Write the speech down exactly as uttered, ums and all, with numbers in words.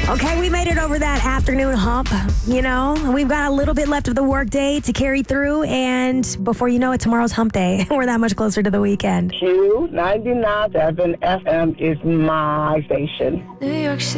Okay, we made it over that afternoon hump. You know, we've got a little bit left of the workday to carry through, and before you know it, tomorrow's hump day. We're that much closer to the weekend. Q ninety-nine point seven F M is my station. New York City.